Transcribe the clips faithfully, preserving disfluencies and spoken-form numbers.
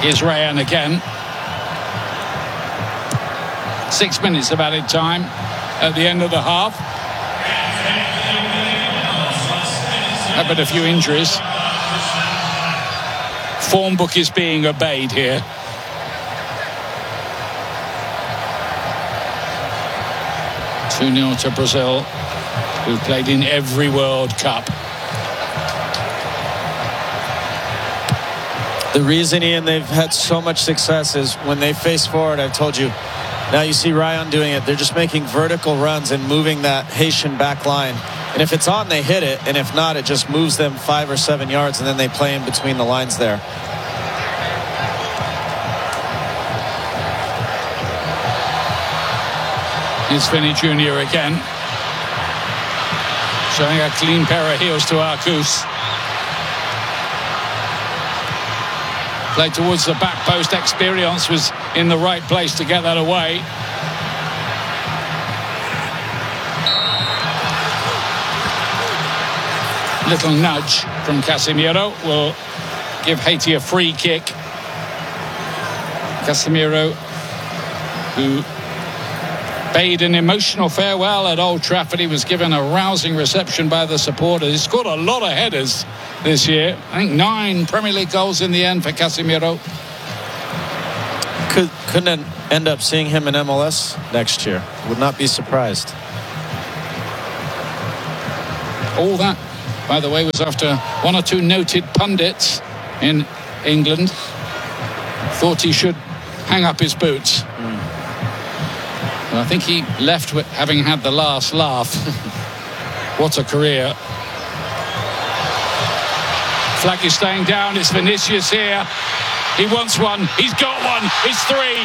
Here's Ryan again. Six minutes of added time at the end of the half. Had been a few injuries. Form book is being obeyed here. two nil to Brazil, who played in every World Cup. The reason, Ian, they've had so much success is when they face forward, I've told you, now you see Ryan doing it. They're just making vertical runs and moving that Haitian back line. And if it's on, they hit it. And if not, it just moves them five or seven yards, and then they play in between the lines there. Here's Finney Junior again. Showing a clean pair of heels to Arcus. Played towards the back post. Experience was in the right place to get that away. Little nudge from Casemiro will give Haiti a free kick. Casemiro, who bade an emotional farewell at Old Trafford. He was given a rousing reception by the supporters. He scored a lot of headers this year. I think nine Premier League goals in the end for Casemiro. Could, couldn't end up seeing him in M L S next year. Would not be surprised. All that, by the way, was after one or two noted pundits in England thought he should hang up his boots. Mm. Well, I think he left with having had the last laugh. What a career. Flag is staying down. It's Vinicius here. He wants one. He's got one. It's three.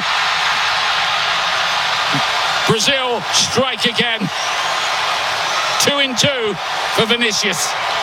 Brazil strike again. Two in two for Vinicius.